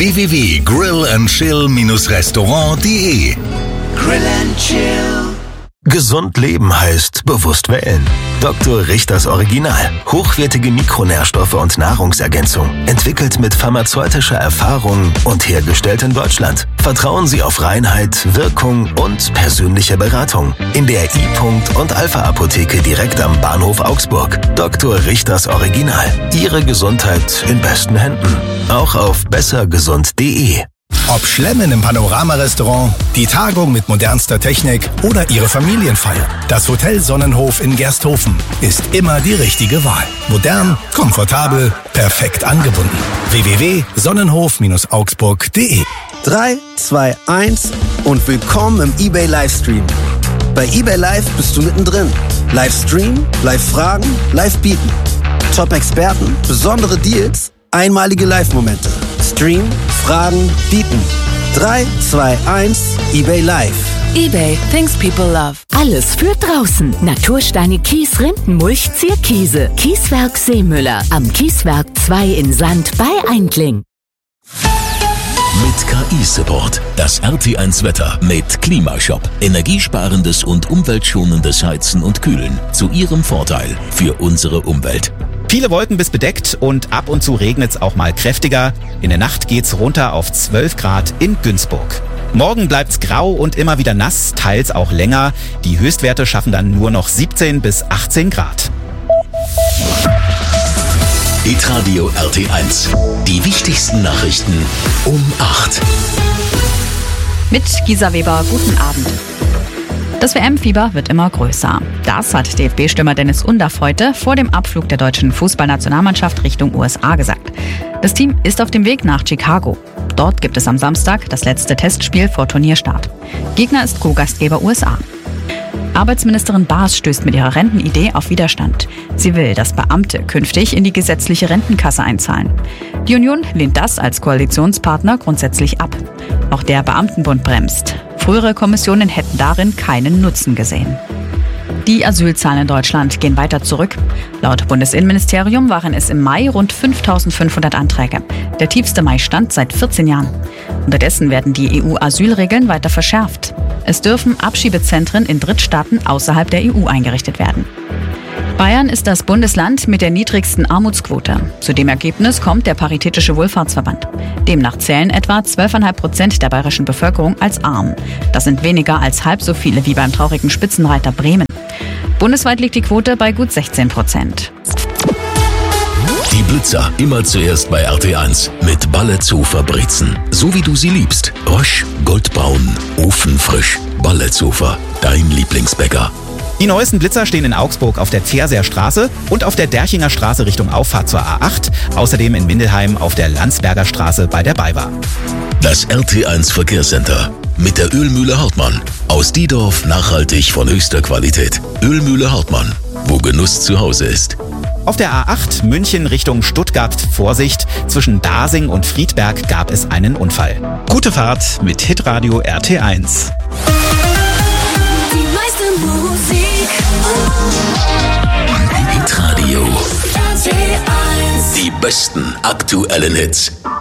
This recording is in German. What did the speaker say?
www.grillandchill-restaurant.de. Grill and Chill. Gesund leben heißt bewusst wählen. Dr. Richters Original. Hochwertige Mikronährstoffe und Nahrungsergänzung. Entwickelt mit pharmazeutischer Erfahrung und hergestellt in Deutschland. Vertrauen Sie auf Reinheit, Wirkung und persönliche Beratung. In der I-Punkt und Alpha-Apotheke direkt am Bahnhof Augsburg. Dr. Richters Original. Ihre Gesundheit in besten Händen. Auch auf bessergesund.de. Ob Schlemmen im Panorama-Restaurant, die Tagung mit modernster Technik oder Ihre Familienfeier. Das Hotel Sonnenhof in Gersthofen ist immer die richtige Wahl. Modern, komfortabel, perfekt angebunden. www.sonnenhof-augsburg.de. 3, 2, 1 und willkommen im eBay Livestream. Bei eBay Live bist du mittendrin. Livestream, Live-Fragen, Live-Bieten. Top-Experten, besondere Deals, einmalige Live-Momente. Stream, Fragen, Bieten. 3, 2, 1, eBay Live. eBay, things people love. Alles für draußen. Natursteine, Kies, Rindenmulch, Zierkiese. Kieswerk Seemüller. Am Kieswerk 2 in Sand bei Eindling. Mit KI-Support. Das RT1 Wetter mit Klimashop. Energiesparendes und umweltschonendes Heizen und Kühlen. Zu Ihrem Vorteil für unsere Umwelt. Viele Wolken bis bedeckt und ab und zu regnet's auch mal kräftiger. In der Nacht geht's runter auf 12 Grad in Günzburg. Morgen bleibt's grau und immer wieder nass, teils auch länger. Die Höchstwerte schaffen dann nur noch 17 bis 18 Grad. Hitradio RT1. Die wichtigsten Nachrichten um 8. Mit Gisa Weber, guten Abend. Das WM-Fieber wird immer größer. Das hat DFB-Stürmer Dennis Undaff heute vor dem Abflug der deutschen Fußballnationalmannschaft Richtung USA gesagt. Das Team ist auf dem Weg nach Chicago. Dort gibt es am Samstag das letzte Testspiel vor Turnierstart. Gegner ist Co-Gastgeber USA. Arbeitsministerin Baas stößt mit ihrer Rentenidee auf Widerstand. Sie will, dass Beamte künftig in die gesetzliche Rentenkasse einzahlen. Die Union lehnt das als Koalitionspartner grundsätzlich ab. Auch der Beamtenbund bremst. Frühere Kommissionen hätten darin keinen Nutzen gesehen. Die Asylzahlen in Deutschland gehen weiter zurück. Laut Bundesinnenministerium waren es im Mai rund 5.500 Anträge. Der tiefste Mai-Stand seit 14 Jahren. Unterdessen werden die EU-Asylregeln weiter verschärft. Es dürfen Abschiebezentren in Drittstaaten außerhalb der EU eingerichtet werden. Bayern ist das Bundesland mit der niedrigsten Armutsquote. Zu dem Ergebnis kommt der Paritätische Wohlfahrtsverband. Demnach zählen etwa 12,5% der bayerischen Bevölkerung als arm. Das sind weniger als halb so viele wie beim traurigen Spitzenreiter Bremen. Bundesweit liegt die Quote bei gut 16%. Die Blitzer immer zuerst bei RT1 mit Balletzofer Brezen. So wie du sie liebst. Rösch, goldbraun, ofenfrisch. Balletzofer, dein Lieblingsbäcker. Die neuesten Blitzer stehen in Augsburg auf der Zerseer Straße und auf der Derchinger Straße Richtung Auffahrt zur A8. Außerdem in Mindelheim auf der Landsberger Straße bei der BayWa. Das RT1 Verkehrscenter mit der Ölmühle Hartmann. Aus Diedorf nachhaltig von höchster Qualität. Ölmühle Hartmann, wo Genuss zu Hause ist. Auf der A8 München Richtung Stuttgart, Vorsicht, zwischen Dasing und Friedberg gab es einen Unfall. Gute Fahrt mit Hitradio RT1. Die meiste Musik. Hitradio. RT1. Die besten aktuellen Hits.